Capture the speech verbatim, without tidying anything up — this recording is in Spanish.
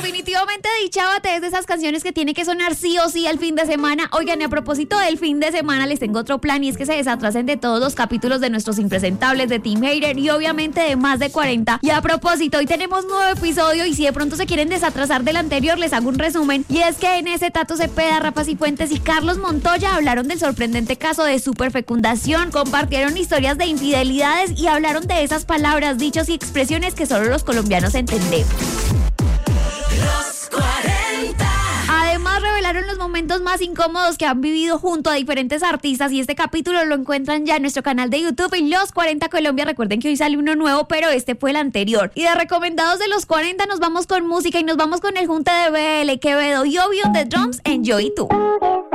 definitivamente Dichávate es de esas canciones que tiene que sonar sí o sí el fin de semana. Oigan, y a propósito del fin de semana, les tengo otro plan y es que se desatrasen de todos los capítulos de nuestros impresentables, de Team Hater y obviamente de Más de cuarenta. Y a propósito, hoy tenemos nuevo episodio y si de pronto se quieren desatrasar del anterior, les hago un resumen. Y es que en ese Tato Cepeda, Rafa Cifuentes y Carlos Montoya hablaron del sorprendente caso de superfecundación, compartieron historias de infidelidades y hablaron de esas palabras, dichos y expresiones que solo los colombianos entendemos. Los cuarenta. Además, revelaron los momentos más incómodos que han vivido junto a diferentes artistas y este capítulo lo encuentran ya en nuestro canal de YouTube en Los cuarenta Colombia. Recuerden que hoy sale uno nuevo, pero este fue el anterior. Y de recomendados de Los cuarenta nos vamos con música y nos vamos con el junte de B L, Quevedo y Obvio de Drums en Yo y Tú.